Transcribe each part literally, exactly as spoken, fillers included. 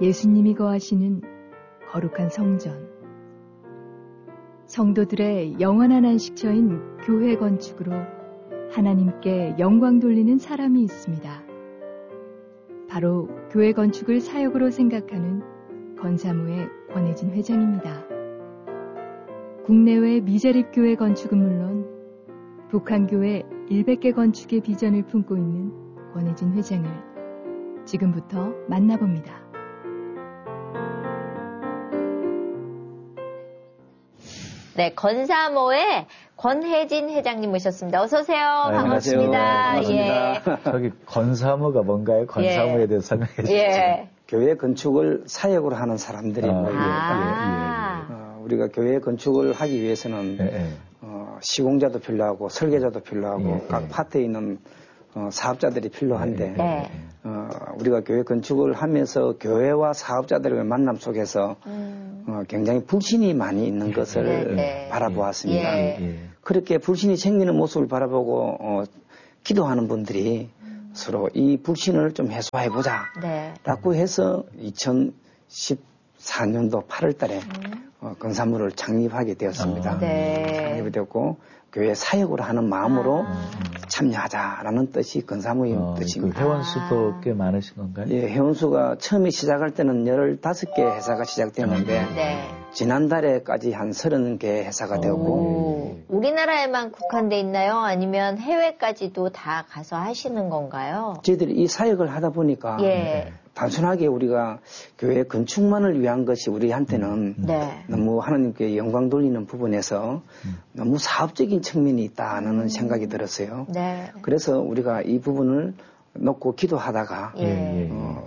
예수님이 거하시는 거룩한 성전. 성도들의 영원한 안식처인 교회 건축으로 하나님께 영광 돌리는 사람이 있습니다. 바로 교회 건축을 사역으로 생각하는 건사무의 권혜진 회장입니다. 국내외 미자립 교회 건축은 물론 북한 교회 일백 개 건축의 비전을 품고 있는 권혜진 회장을 지금부터 만나봅니다. 네, 건사모의 권혜진 회장님 모셨습니다. 어서 오세요. 네, 반갑습니다. 반갑습니다. 예. 저기 건사모가 뭔가요? 건사모에 예. 대해서 설명해 주시죠. 예. 교회 건축을 사역으로 하는 사람들이 아, 모이다. 아. 예, 예, 예. 어, 우리가 교회 건축을 하기 위해서는 예, 예. 어, 시공자도 필요하고 설계자도 필요하고 예, 각 예. 파트에 있는 어, 사업자들이 필요한데 네. 어, 우리가 교회 건축을 하면서 교회와 사업자들의 만남 속에서 음. 어, 굉장히 불신이 많이 있는 것을 네, 네. 바라보았습니다. 예. 예. 그렇게 불신이 생기는 모습을 바라보고 어, 기도하는 분들이 음. 서로 이 불신을 좀 해소해보자 네. 라고 해서 이천십사 년도 팔월 달에 음. 어, 건사무를 창립하게 되었습니다. 아, 네. 창립이 되었고 교회 사역을 하는 마음으로 아. 참여하자라는 뜻이 건사무의 어, 뜻입니다. 그 회원수도 아. 꽤 많으신 건가요? 예, 회원수가 처음에 시작할 때는 열다섯 개 회사가 시작되었는데 네. 지난달에까지 한 서른 개 회사가 되었고 오, 우리나라에만 국한돼 있나요? 아니면 해외까지도 다 가서 하시는 건가요? 저희들이 이 사역을 하다 보니까 예. 단순하게 우리가 교회 건축만을 위한 것이 우리한테는 네. 너무 하나님께 영광 돌리는 부분에서 음. 너무 사업적인 측면이 있다는 생각이 들었어요. 네. 그래서 우리가 이 부분을 놓고 기도하다가 예. 예, 예. 어,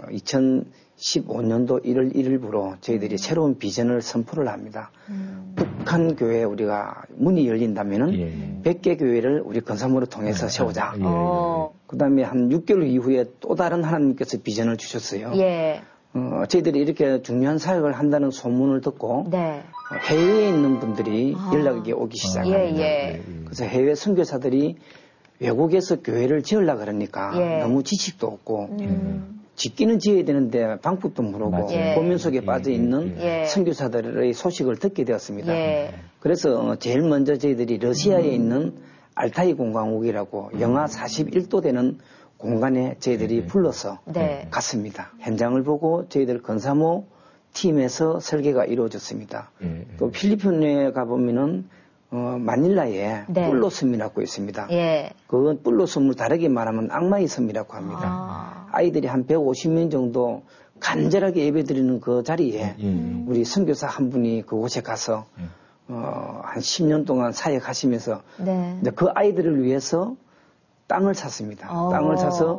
이천십오 년도 일월 일일부로 저희들이 새로운 비전을 선포를 합니다. 음. 북한 교회에 우리가 문이 열린다면은 예, 예. 백 개 교회를 우리 건사무를 통해서 세우자. 예, 예, 예. 어. 그 다음에 한 육 개월 이후에 또 다른 하나님께서 비전을 주셨어요. 예. 어, 저희들이 이렇게 중요한 사역을 한다는 소문을 듣고 네. 어, 해외에 있는 분들이 아. 연락이 오기 시작합니다. 예, 예. 그래서 해외 선교사들이 외국에서 교회를 지으려고 그러니까 예. 너무 지식도 없고 음. 짓기는 지어야 되는데 방법도 모르고 맞아요. 예. 고민 속에 예, 빠져 예, 있는 예. 선교사들의 소식을 듣게 되었습니다. 예. 그래서 제일 먼저 저희들이 러시아에 있는 알타이 공화국이라고 영하 사십일 도 되는 공간에 저희들이 네. 불러서 네. 갔습니다. 현장을 보고 저희들 건사모 팀에서 설계가 이루어졌습니다. 예. 또 필리핀에 가보면은 어, 마닐라에 네. 뿔로섬이라고 있습니다. 예. 그건 뿔로섬을 다르게 말하면 악마의 섬이라고 합니다. 아. 아이들이 한 백오십 명 정도 간절하게 예배드리는 그 자리에 예, 예. 우리 선교사 한 분이 그곳에 가서 예. 어, 한 십 년 동안 사역하시면서 네. 이제 그 아이들을 위해서 땅을 샀습니다. 어. 땅을 사서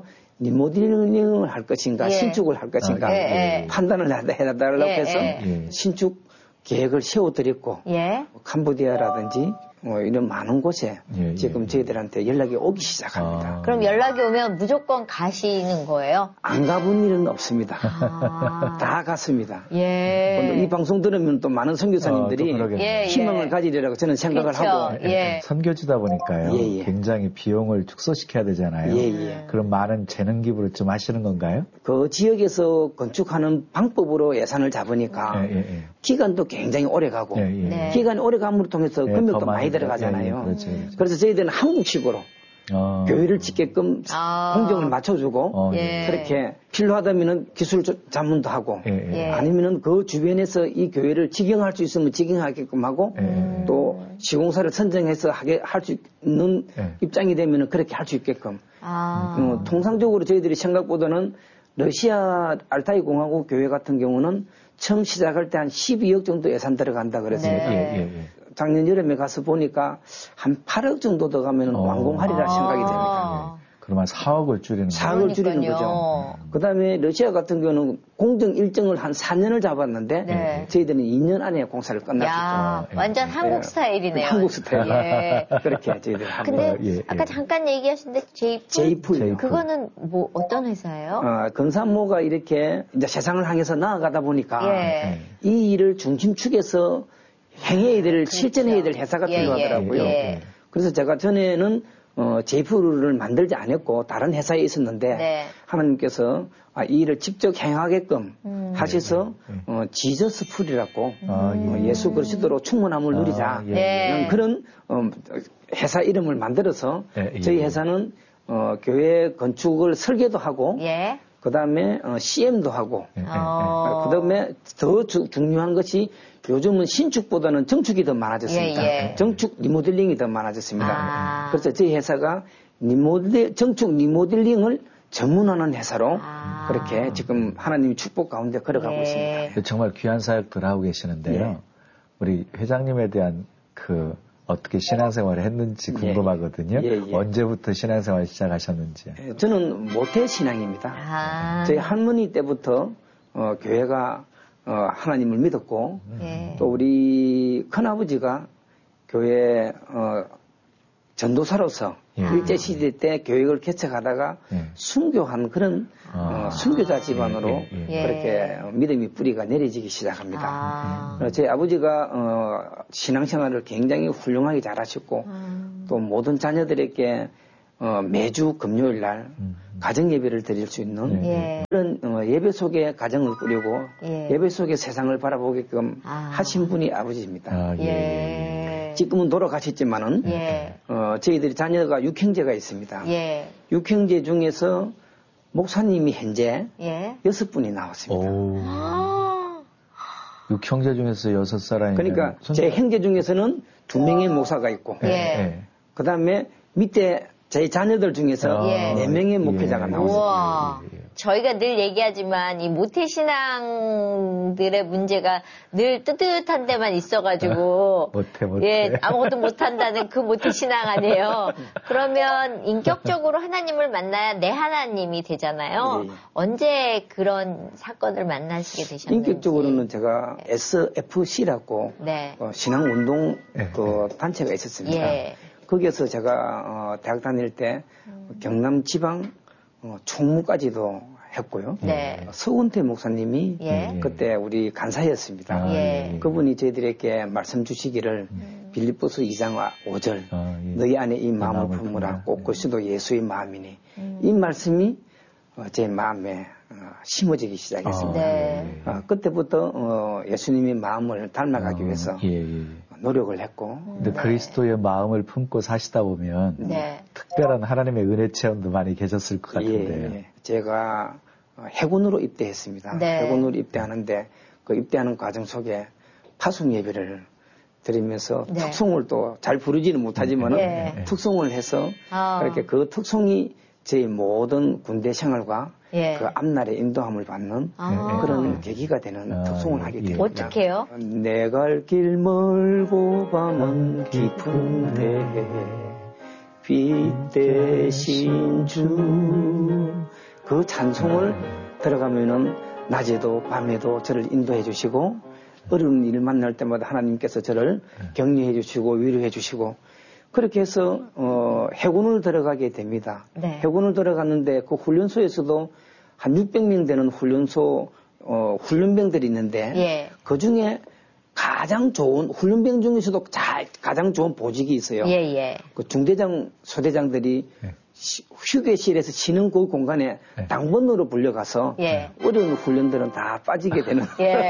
리모델링을 할 것인가 예. 신축을 할 것인가 아, 예, 예. 판단을 해달라고 예, 해서 예. 예. 신축 계획을 세워드렸고 예. 캄보디아라든지 뭐 이런 많은 곳에 예, 예. 지금 저희들한테 연락이 오기 시작합니다. 아. 그럼 연락이 오면 무조건 가시는 거예요? 안 가본 일은 없습니다. 아. 다 갔습니다. 예. 근데 이 방송 들으면 또 많은 선교사님들이 아, 또 그러겠네요. 예, 예. 희망을 가지리라고 저는 생각을 그렇죠. 하고 예. 선교지다 보니까요. 예, 예. 굉장히 비용을 축소시켜야 되잖아요. 예, 예. 그럼 많은 재능 기부를 좀 하시는 건가요? 그 지역에서 건축하는 방법으로 예산을 잡으니까 예, 예, 예. 기간도 굉장히 오래 가고 예, 예. 네. 기간이 오래 감으로 통해서 예, 금액도 더 많이 많이 들어가잖아요. 예, 예, 그렇죠, 그렇죠. 그래서 저희들은 한국식으로 어. 교회를 짓게끔 아. 공정을 맞춰주고 어, 예. 그렇게 필요하다면은 기술 조- 자문도 하고 예, 예. 예. 아니면은 그 주변에서 이 교회를 직영할 수 있으면 직영하게끔 하고 예. 또 시공사를 선정해서 하게 할 수 있는 예. 입장이 되면은 그렇게 할 수 있게끔 아. 어, 통상적으로 저희들이 생각보다는 러시아 알타이 공화국 교회 같은 경우는 처음 시작할 때 한 십이억 정도 예산 들어간다 그랬습니다. 네. 예, 예, 예. 작년 여름에 가서 보니까 한 팔억 정도 더 가면 어. 완공하리라 아. 생각이 됩니다. 예. 그러면 사억을 줄이는 거예요. 사억을 줄이는 그러니까요. 거죠. 그 다음에 러시아 같은 경우는 공정 일정을 한 사 년을 잡았는데 네. 저희들은 이 년 안에 공사를 끝낼 수 야, 있죠. 완전 예. 한국 예. 스타일이네요. 한국 스타일. 예. 그렇게 저희들 하고 근데 어, 예, 아까 예. 잠깐 얘기하신데 제이풀 제이풀. 제이풀. 그거는 뭐 어떤 회사예요? 어, 건사모가 이렇게 이제 세상을 향해서 나아가다 보니까 예. 이 일을 중심축에서 행해야 될, 실천해야 될 회사가 예, 필요하더라고요. 예, 예. 그래서 제가 전에는 어, 제이프를 만들지 않았고 다른 회사에 있었는데 네. 하나님께서 아, 이 일을 직접 행하게끔 음. 하셔서 어, 지저스 풀이라고 아, 예. 어, 예수 그리스도로 충만함을 아, 누리자 예. 네. 그런 어, 회사 이름을 만들어서 예, 예. 저희 회사는 어, 교회 건축을 설계도 하고 예. 그 다음에 어, 씨엠도 하고 예, 예, 예. 어. 그 다음에 더 주- 중요한 것이 요즘은 신축보다는 정축이 더 많아졌습니다. 예, 예. 정축 리모델링이 더 많아졌습니다. 아. 그래서 저희 회사가 리모델, 정축 리모델링을 전문하는 회사로 아. 그렇게 지금 하나님의 축복 가운데 걸어가고 예. 있습니다. 정말 귀한 사역들 하고 계시는데요. 예. 우리 회장님에 대한 그 어떻게 신앙생활을 했는지 궁금하거든요. 예, 예. 언제부터 신앙생활 시작하셨는지. 예, 저는 모태 신앙입니다. 아. 저희 할머니 때부터 어, 교회가 어, 하나님을 믿었고 예. 또 우리 큰아버지가 교회 어, 전도사로서 예. 일제시대 때 교육을 개척하다가 예. 순교한 그런 아. 어, 순교자 집안으로 예, 예, 예. 그렇게 믿음의 뿌리가 내려지기 시작합니다. 아. 어, 저희 아버지가 어, 신앙생활을 굉장히 훌륭하게 잘하셨고 음. 또 모든 자녀들에게 어, 매주 금요일 날 음. 가정 예배를 드릴 수 있는 예. 그런 어, 예배 속에 가정을 꾸리고 예. 예배 속에 세상을 바라보게끔 아. 하신 분이 아버지입니다. 아, 예. 예. 예. 지금은 돌아가셨지만은 예. 어, 저희들이 자녀가 육 형제가 있습니다. 예. 육 형제 중에서 목사님이 현재 예. 여섯 분이 나왔습니다. 오. 아. 육 형제 중에서 여섯 사람이. 그러니까 제 형제 중에서는 두 명의 목사가 있고 예. 그 다음에 밑에 제 자녀들 중에서 예. 네 명의 목회자가 예. 나왔습니다. 우와. 예, 예, 예. 저희가 늘 얘기하지만 이 모태신앙들의 문제가 늘 뜨뜻한 데만 있어가지고 못해, 못해. 예, 아무것도 못한다는 그 모태신앙 아니에요. 그러면 인격적으로 하나님을 만나야 내 하나님이 되잖아요. 예, 예. 언제 그런 사건을 만나시게 되셨는지. 인격적으로는 제가 에스에프씨라고 네. 어, 신앙운동 예, 그 단체가 있었습니다. 예. 거기에서 제가 어, 대학 다닐 때 음. 경남 지방 어, 총무까지도 했고요. 네. 어, 서운태 목사님이 예. 그때 우리 간사였습니다. 아, 예. 그분이 저희들에게 말씀 주시기를 빌립보서 이 장 오 절 아, 예. 너희 안에 이 마음을 마음을 품으라 품으라. 꼭 그리스도 예수의 마음이니 이 말씀이 어, 제 마음에 어, 심어지기 시작했습니다. 네. 어, 그때부터 어, 예수님의 마음을 닮아가기 위해서 예, 예. 노력을 했고 근데 그리스도의 마음을 품고 사시다 보면 네. 특별한 하나님의 은혜 체험도 많이 계셨을 것 같은데요. 예, 예. 제가 어, 해군으로 입대했습니다. 네. 해군으로 입대하는데 그 입대하는 과정 속에 파송 예배를 드리면서 네. 특송을 또 잘 부르지는 못하지만 예. 은 특송을 해서 아. 그렇게 그 특송이 제 모든 군대 생활과 예. 그 앞날의 인도함을 받는 아. 그런 계기가 되는 아, 특송을 하게 예. 됩니다. 어떻게 해요? 내 갈 길 멀고 밤은 깊은데 빛 대신 주 그 찬송을 들어가면은 낮에도 밤에도 저를 인도해 주시고 어려운 일 만날 때마다 하나님께서 저를 격려해 주시고 위로해 주시고 그렇게 해서 어, 해군을 들어가게 됩니다. 네. 해군을 들어갔는데 그 훈련소에서도 한 육백 명 되는 훈련소 어, 훈련병들이 있는데 예. 그 중에 가장 좋은 훈련병 중에서도 잘 가장 좋은 보직이 있어요. 예, 예. 그 중대장, 소대장들이 예. 시- 휴게실에서 쉬는 그 공간에 예. 당번으로 불려가서 예. 어려운 훈련들은 다 빠지게 되는 예.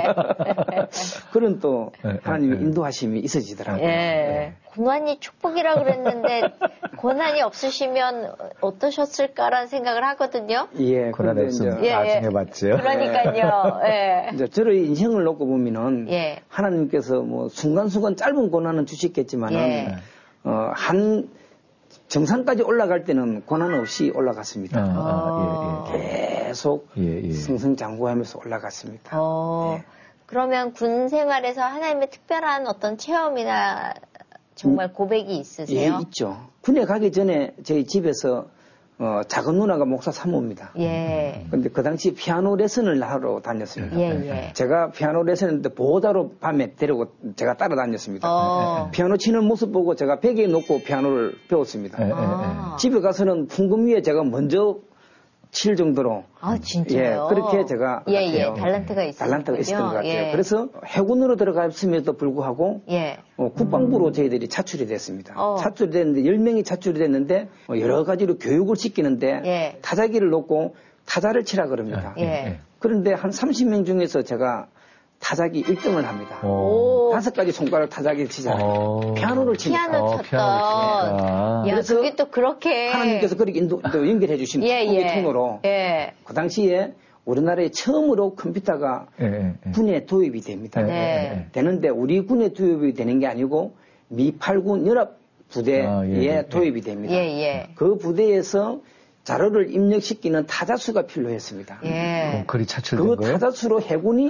그런 또 예, 하나님의 예, 예. 인도하심이 있어지더라고요. 예. 고난이 축복이라 그랬는데 고난이 없으시면 어떠셨을까라는 생각을 하거든요. 예, 고난 그런데 없으면 이제 예, 나중에 예. 봤죠. 그러니까요. 예. 이제 저의 인생을 놓고 보면은 예. 하나님께서 뭐 순간순간 짧은 고난은 주셨겠지만은 예. 어, 한 정상까지 올라갈 때는 고난 없이 올라갔습니다. 아, 아, 예, 예. 계속 예, 예. 승승장구하면서 올라갔습니다. 어, 예. 그러면 군 생활에서 하나님의 특별한 어떤 체험이나 정말 고백이 예, 있으세요? 있죠. 군에 가기 전에 저희 집에서 어, 작은 누나가 목사 사모입니다. 예. 근데 그 당시 피아노 레슨을 하러 다녔습니다. 예, 예. 제가 피아노 레슨했는데 보호자로 밤에 데리고 제가 따라다녔습니다. 어. 피아노 치는 모습 보고 제가 베개에 놓고 피아노를 배웠습니다. 예, 예, 아. 집에 가서는 풍금 위에 제가 먼저 칠 정도로. 아, 진짜요? 예, 그렇게 제가. 예, 예, 달란트가 있었어요. 달란트가 있었던 것 같아요. 예. 그래서 해군으로 들어갔음에도 불구하고. 예. 어, 국방부로 저희들이 차출이 됐습니다. 어. 차출이 됐는데, 열 명이 차출이 됐는데, 어, 여러 가지로 교육을 시키는데, 예. 타자기를 놓고 타자를 치라 그럽니다. 예. 예. 그런데 한 삼십 명 중에서 제가 타자기 일 등을 합니다. 오. 다섯 가지 손가락 타자기를 치잖아요. 오. 피아노를 치니까. 피아노 어, 쳤던. 피아노를 치니까. 야, 그래서 그게 또 그렇게. 하나님께서 그렇게 인도, 또 연결해 주신 예, 국의 예. 통로로. 예. 그 당시에 우리나라에 처음으로 컴퓨터가 예, 예, 예. 군에 도입이 됩니다. 예, 네. 예, 예. 되는데 우리 군에 도입이 되는 게 아니고 미 팔 군 연합 부대에 아, 예, 예. 도입이 됩니다. 예, 예. 그 부대에서 자료를 입력시키는 타자수가 필요했습니다. 예. 그럼 글이 차출된 그 거예요? 타자수로 해군이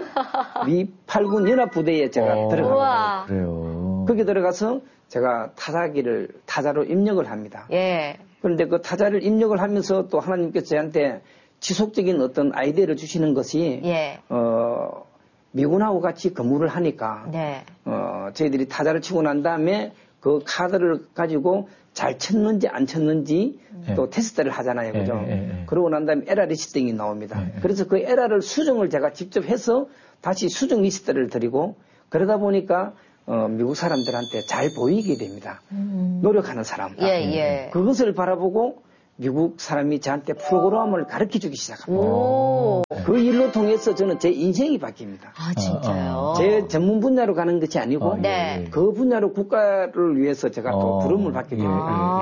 미 팔 군 연합 부대에 제가 어, 들어갑니다. 우와. 그래요. 거기 들어가서 제가 타자기를 타자로 입력을 합니다. 예. 그런데 그 타자를 입력을 하면서 또 하나님께서 저한테 지속적인 어떤 아이디어를 주시는 것이 예. 어, 미군하고 같이 근무를 하니까 네. 어, 저희들이 타자를 치고 난 다음에 그 카드를 가지고 잘 쳤는지 안 쳤는지 예. 또 테스트를 하잖아요. 그죠? 예, 예, 예. 그러고 난 다음에 에러 리스팅이 나옵니다. 예, 예. 그래서 그 에러를 수정을 제가 직접 해서 다시 수정 리스트를 드리고 그러다 보니까 어, 미국 사람들한테 잘 보이게 됩니다. 음. 노력하는 사람. 예, 예. 그것을 바라보고 미국 사람이 저한테 프로그램을 가르쳐 주기 시작합니다. 오. 그 일로 통해서 저는 제 인생이 바뀝니다. 아, 진짜요? 제 전문 분야로 가는 것이 아니고 어, 네. 예. 그 분야로 국가를 위해서 제가 또 어. 부름을 받게 됩니다.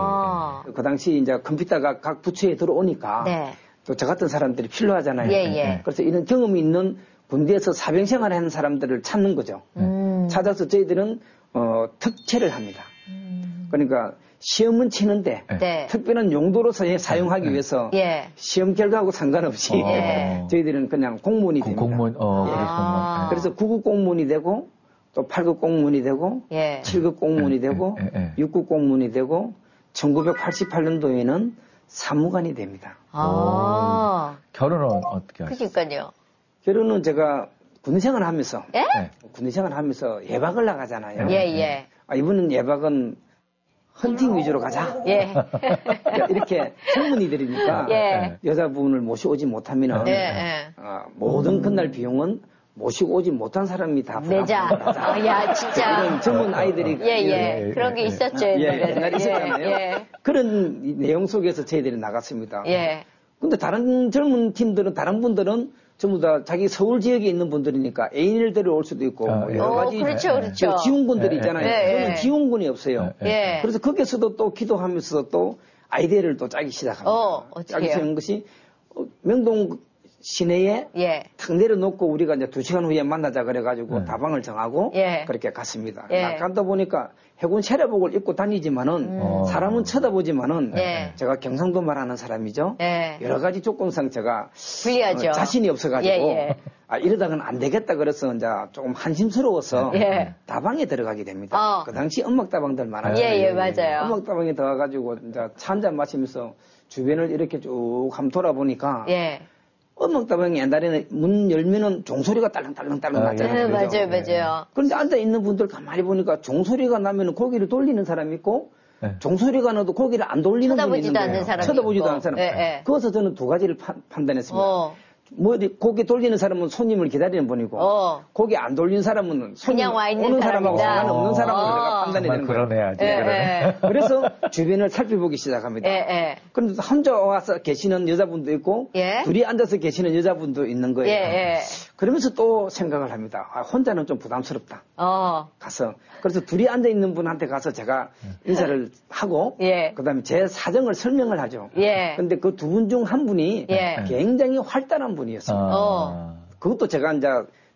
아. 그 당시 이제 컴퓨터가 각 부처에 들어오니까 네. 또 저 같은 사람들이 필요하잖아요. 예, 예. 그래서 이런 경험이 있는 군대에서 사병 생활을 하는 사람들을 찾는 거죠. 음. 찾아서 저희들은 어, 특채를 합니다. 그러니까 시험은 치는데 네. 특별한 용도로 사- 사용하기 위해서 예. 시험 결과하고 상관없이 예. 저희들은 그냥 공무원이 그 됩니다. 공무원, 어, 예. 우리 아. 공무원. 그래서 구 급 공무원이 되고 또 팔 급 공무원이 되고 예. 칠 급 공무원이 되고 예, 예, 예. 육 급 공무원이 되고 천구백팔십팔 년도에는 사무관이 됩니다. 아. 결혼은 어떻게 하셨어요? 그러니까요. 결혼은 제가 군생활을 하면서 예? 네. 군생활을 하면서 예박을 나가잖아요. 예, 예. 아, 이번은 예박은 헌팅 위주로 가자. 예. 그러니까 이렇게 젊은이들이니까 예. 여자분을 모시오지 못하면 예, 예. 아, 모든 그날 비용은 모시고 오지 못한 사람이 다 내자. 부담한다. 아, 야, 진짜. 그런 젊은 아이들이 예, 예. 예, 예, 그런 게 예. 있었죠, 예, 옛날에는. 옛날에 있었잖아요. 예, 그런 이 내용 속에서 저희들이 나갔습니다. 예. 근데 다른 젊은 팀들은 다른 분들은 전부 다 자기 서울 지역에 있는 분들이니까 애인을 데려올 수도 있고 아, 뭐 예. 여러 어, 가지 그렇죠, 그렇죠. 지원군들이 예, 있잖아요. 예, 저는 예. 지원군이 없어요. 예, 예. 그래서 거기서도 또 기도하면서 또 아이디어를 또 짜기 시작합니다. 어, 어떻게 짜기 해요? 시작한 것이 어, 명동 시내에 예. 탁 내려놓고 우리가 이제 두 시간 후에 만나자 그래가지고 네. 다방을 정하고 예. 그렇게 갔습니다. 예. 나 가다 보니까 해군 체력복을 입고 다니지만은 음. 사람은 쳐다보지만은 예. 제가 경상도 말하는 사람이죠. 예. 여러 가지 조건상 제가 불리하죠. 어, 자신이 없어가지고 예, 예. 아, 이러다가는 안 되겠다 그래서 이제 조금 한심스러워서 예. 다방에 들어가게 됩니다. 어. 그 당시 음악다방들 많았죠. 예, 예, 맞아요. 음악다방에 들어가가지고 이제 차 한잔 마시면서 주변을 이렇게 쭉 한번 돌아보니까 예. 음악다방이 옛날에는 문 열면은 종소리가 딸랑딸랑딸랑 아, 났잖아요. 네, 그죠? 맞아요, 맞아요. 그런데 앉아있는 분들 가만히 보니까 종소리가 나면 고개를 돌리는 사람이 있고 네. 종소리가 나도 고개를 안 돌리는 분이 쳐다보지도 있는 않는 거예요. 사람이 쳐다보지도 있고. 않는 사람. 예, 예. 그것서 저는 두 가지를 판, 판단했습니다. 어. 뭐 고개 돌리는 사람은 손님을 기다리는 분이고 어. 고개 안 돌리는 사람은 손님 그냥 와 있는 오는 사람하고 사람이다. 상관없는 사람으로 어. 내가 판단이 정말 되는 거예요. 그러네, 아주. 예, 그러네. 예. 그래서 주변을 살펴보기 시작합니다. 예, 예. 그런데 혼자 와서 계시는 여자분도 있고 예. 둘이 앉아서 계시는 여자분도 있는 거예요. 예, 예. 그러면서 또 생각을 합니다. 아, 혼자는 좀 부담스럽다. 어. 가서 그래서 둘이 앉아 있는 분한테 가서 제가 인사를 하고 예. 그다음에 제 사정을 설명을 하죠. 예. 근데 그 두 분 중 한 분이 예. 굉장히 활달한 분이었어요. 아. 어. 그것도 제가 이제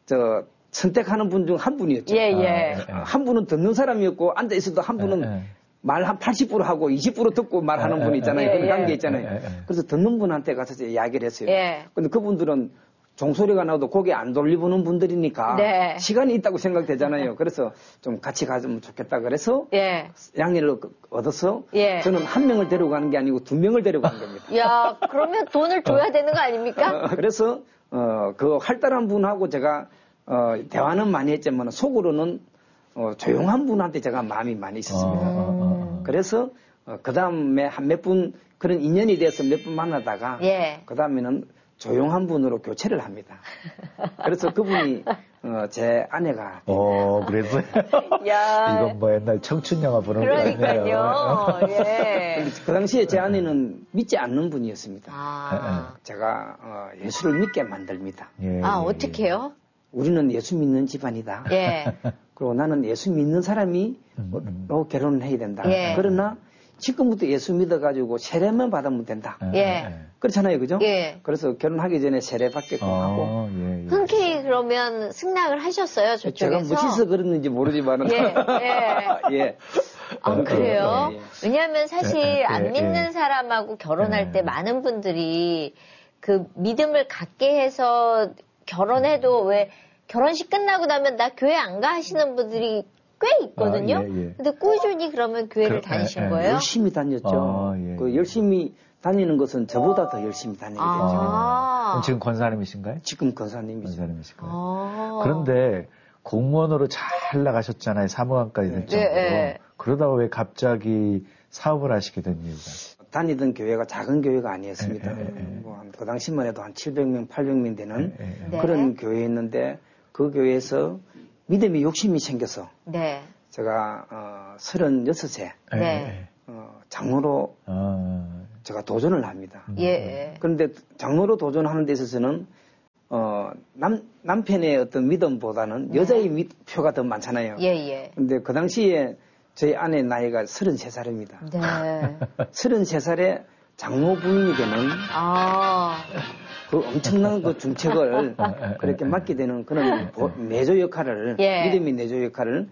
저 선택하는 분 중 한 분이었죠. 예, 예. 아, 한 분은 듣는 사람이었고 앉아 있어도 한 분은 예, 예. 말 한 팔십 퍼센트 하고 이십 퍼센트 듣고 말하는 예, 분 예, 있잖아요. 예, 그런 예. 관계 있잖아요. 예, 예, 예. 그래서 듣는 분한테 가서 이제 이야기를 했어요. 예. 근데 그분들은 종소리가 나도 고개 안 돌리보는 분들이니까 네. 시간이 있다고 생각되잖아요. 그래서 좀 같이 가면 좋겠다 그래서 예. 양해를 얻어서 예. 저는 한 명을 데려가는 게 아니고 두 명을 데려가는 겁니다. 야, 그러면 돈을 줘야 되는 거 아닙니까? 어, 그래서 어, 그 활달한 분하고 제가 어, 대화는 많이 했지만 속으로는 어, 조용한 분한테 제가 마음이 많이 있었습니다. 어, 어, 어, 어. 그래서 어, 그 다음에 한 몇 분 그런 인연이 돼서 몇 분 만나다가 예. 그 다음에는 조용한 분으로 교체를 합니다. 그래서 그분이 어, 제 아내가 어, 그래서 야. 이건 뭐 옛날 청춘 영화 보는 거 같네요. 그러니까요. 예. 그 당시에 제 아내는 믿지 않는 분이었습니다. 아, 제가 어, 예수를 믿게 만듭니다. 예, 아 예, 어떡해요? 우리는 예수 믿는 집안이다. 예. 그리고 나는 예수 믿는 사람이 음, 음. 로 결혼을 해야 된다. 예. 그러나 지금부터 예수 믿어가지고 세례만 받으면 된다. 예. 그렇잖아요, 그죠? 예. 그래서 결혼하기 전에 세례 받게끔 하고. 어, 예, 예. 흔쾌히 그러면 승낙을 하셨어요, 저쪽에서? 제가 무시해서 그랬는지 모르지만은. 예, 예. 예. 아, 그래요? 예, 예. 왜냐하면 사실 예, 안 예, 믿는 예. 사람하고 결혼할 예. 때 많은 분들이 그 믿음을 갖게 해서 결혼해도 왜 결혼식 끝나고 나면 나 교회 안 가 하시는 분들이 꽤 있거든요. 아, 예, 예. 근데 꾸준히 그러면 교회를 그, 다니신 예, 예. 거예요? 열심히 다녔죠. 아, 예, 그 예. 열심히 다니는 것은 저보다 더 열심히 다니게 되죠. 아. 그럼 지금 권사님이신가요? 지금 권사님이죠. 권사님이실까요? 아. 그런데 공무원으로 잘 나가셨잖아요. 사무관까지 될 네. 정도로. 네, 네. 그러다가 왜 갑자기 사업을 하시게 된 이유가? 다니던 교회가 작은 교회가 아니었습니다. 예, 예, 예. 뭐, 한- 그 당시만 해도 한 칠백 명, 팔백 명 되는 예, 예. 네. 그런 교회였는데 그 교회에서 믿음이 욕심이 생겨서 네. 제가 어, 서른여섯 세 예, 네. 예. 어, 장로로 아, 제가 도전을 합니다. 예. 그런데 장로로 도전하는 데 있어서는 어, 남, 남편의 어떤 믿음보다는 네. 여자의 믿, 표가 더 많잖아요. 예, 예. 근데 그 당시에 저희 아내 나이가 서른세 살입니다. 네. 서른세 살에 장로 부인이 되는 아. 그 엄청난 그 중책을 그렇게 맡게 되는 그런 보- 내조 역할을, 예. 믿음의 내조 역할을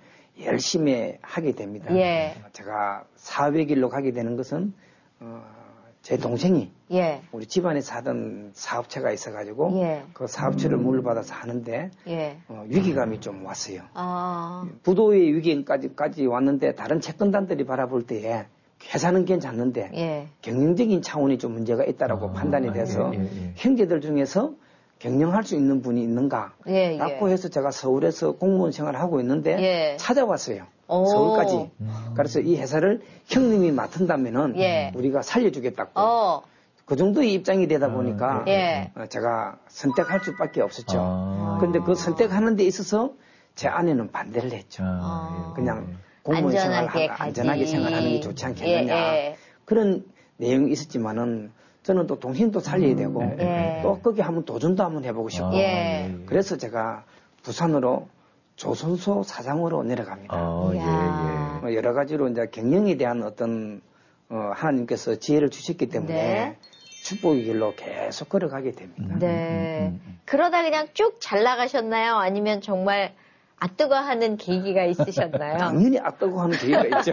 열심히 하게 됩니다. 예. 제가 사업의 길로 가게 되는 것은, 어, 제 동생이 예. 우리 집안에서 하던 사업체가 있어가지고 예. 그 사업체를 물려받아서 하는데 예. 어, 위기감이 좀 왔어요. 아. 부도의 위기까지까지 왔는데 다른 채권단들이 바라볼 때에 회사는 괜찮는데 예. 경영적인 차원이 좀 문제가 있다라고 아, 판단이 돼서 예, 예, 예. 형제들 중에서 경영할 수 있는 분이 있는가 예, 예. 라고 해서 제가 서울에서 공무원 생활을 하고 있는데 예. 찾아왔어요. 오. 서울까지. 음. 그래서 이 회사를 형님이 맡은다면은 예. 우리가 살려주겠다고. 어. 그 정도의 입장이 되다 보니까 예. 어, 제가 선택할 수밖에 없었죠. 아. 그런데 그 선택하는 데 있어서 제 아내는 반대를 했죠. 아, 예. 그냥 공무원 생활 안전하게 하- 안전하게 가지. 생활하는 게 좋지 않겠느냐. 예, 예. 그런 내용이 있었지만은 저는 또 동생도 살려야 되고 예. 또 거기 한번 도전도 한번 해보고 싶고 아, 예. 예, 예. 그래서 제가 부산으로 조선소 사장으로 내려갑니다. 아, 예, 이야. 뭐 여러 가지로 이제 경영에 대한 어떤 어, 하나님께서 지혜를 주셨기 때문에 네. 축복의 길로 계속 걸어가게 됩니다. 네. 음, 음, 음. 그러다 그냥 쭉 잘 나가셨나요? 아니면 정말 아뜨거 하는 계기가 있으셨나요? 당연히 앞두고 하는 기회가 있죠.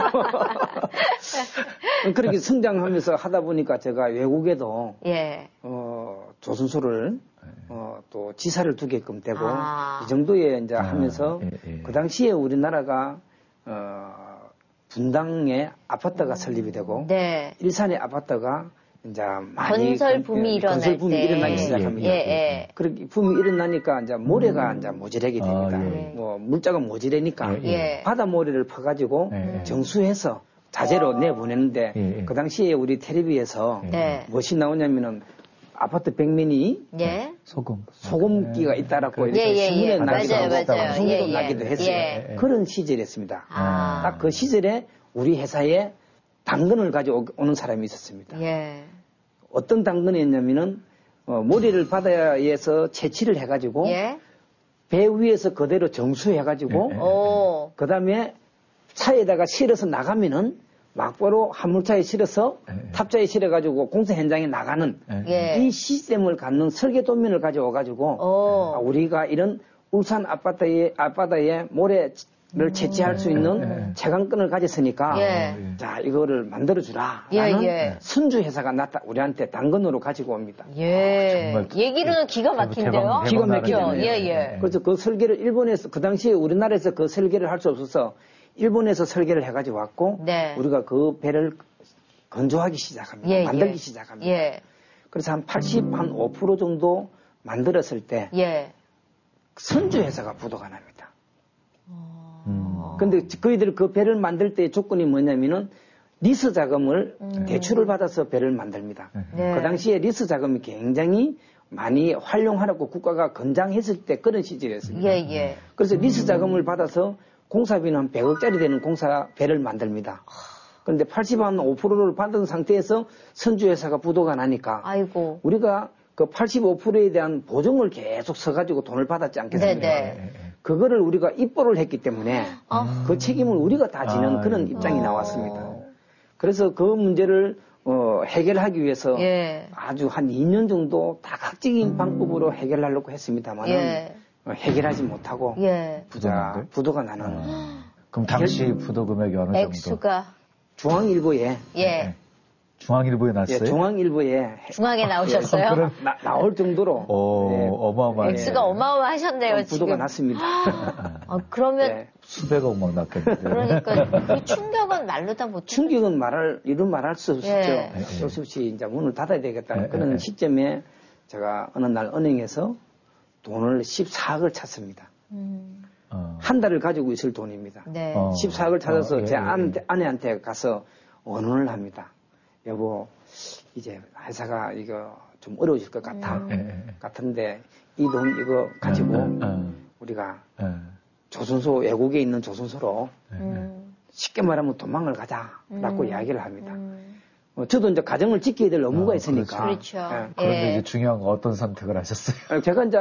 그렇게 성장하면서 하다 보니까 제가 외국에도 예. 어, 조선소를 어, 또 지사를 두게끔 되고 아. 이 정도에 이제 아, 하면서 예, 예. 그 당시에 우리나라가 어, 분당에 아파트가 설립이 되고 네. 일산의 아파트가 이제 많이 건설 건- 붐이 예, 일어날 건설 붐이 때. 일어나기 예, 시작합니다. 예, 예. 그렇게 붐이 일어나니까 이제 모래가 이제 모질하게 됩니다. 아, 예. 뭐 물자가 모질하니까 예, 예. 바다 모래를 퍼가지고 예, 예. 정수해서 자재로 내보내는데 예, 예. 그 당시에 우리 텔레비에서 네. 무엇이 나오냐면은 아파트 벽면이 예. 소금. 소금기가 있다라고 그- 이렇게 예, 예, 신문에 예. 나기도 맞아요, 하고 맞아요. 방송에도 예, 예. 나기도 했어요. 예. 그런 시절이었습니다. 아. 딱 그 시절에 우리 회사에 당근을 가져오는 사람이 있었습니다. 예. 어떤 당근이었냐면은 어, 모래를 바다에서 채취를 해가지고 예. 배 위에서 그대로 정수해가지고 예, 예. 오. 그 다음에 차에다가 실어서 나가면은 막바로 화물차에 실어서 예. 탑차에 실어가지고 공사 현장에 나가는 예. 이 시스템을 갖는 설계 도면을 가져와가지고 오. 아, 우리가 이런 울산 앞바다에, 앞바다에 모래를 채취할 수 있는 채광권을 가졌으니까 예. 자 이거를 만들어주라 예, 라는 예. 선주 회사가 나타 우리한테 당근으로 가지고 옵니다. 예. 정말 얘기로는 기가 막힌데요? 대박, 기가 막히죠. 나라네요. 예, 예. 그래서 그 설계를 일본에서 그 당시에 우리나라에서 그 설계를 할 수 없어서 일본에서 설계를 해가지고 왔고 네. 우리가 그 배를 건조하기 시작합니다. 예, 만들기 예. 시작합니다. 예. 그래서 한 팔십, 한 오 퍼센트 정도 만들었을 때 예. 선주 회사가 부도가 납니다. 음. 어. 근데 그이들 그 배를 만들 때 조건이 뭐냐면은 리스 자금을 음. 대출을 받아서 배를 만듭니다. 네. 그 당시에 리스 자금이 굉장히 많이 활용하라고 국가가 건장했을 때 그런 시절이었습니다. 예, 예. 그래서 리스 자금을 받아서 공사비는 한 백억짜리 되는 공사 배를 만듭니다. 그런데 팔십오 퍼센트를 받은 상태에서 선주회사가 부도가 나니까 아이고. 우리가 그 팔십오 퍼센트에 대한 보증을 계속 써가지고 돈을 받았지 않겠습니까? 네네. 그거를 우리가 입보를 했기 때문에 아. 그 책임을 우리가 다 지는 아, 그런 예. 입장이 어. 나왔습니다. 그래서 그 문제를 어, 해결하기 위해서 예. 아주 한 이 년 정도 다각적인 방법으로 해결하려고 했습니다만 예. 해결하지 못하고 예. 부자, 부도가 나는 아, 그럼 당시 부도 금액이 어느 정도? 액수가. 중앙일보에 예. 중앙일보에 예, 났어요? 중앙일보에 중앙에 나오셨어요? 그럼- 나, 나올 정도로 오, 예, 어마어마하네. 액수가 어마어마하셨네요, 부도가 지금. 났습니다. 아, 그러면, 예. 수백억 막 났겠는데. 그러니까 그 충격은 말로 다 못. 충격은 말할, 이루 말할 수 없죠. 예. 어쩔 수 없이 이제 문을 닫아야 되겠다. 예, 그런 예. 시점에 제가 어느 날 은행에서 돈을 십사억을 찾습니다. 음, 어. 한 달을 가지고 있을 돈입니다. 네. 어. 십사억을 찾아서 어, 예, 제 예, 아내, 예. 아내한테 가서 원언을 합니다. 여보, 이제 회사가 이거 좀 어려워질 것 같아. 음. 예, 예. 같은데 이 돈 이거 가지고 어, 어, 우리가 어, 조선소, 외국에 있는 조선소로 음, 쉽게 말하면 도망을 가자라고 음. 이야기를 합니다. 음. 어, 저도 이제 가정을 지켜야 될 의무가 어, 있으니까. 그렇죠. 예. 그런데 예. 이제 중요한 건 어떤 선택을 하셨어요? 제가 이제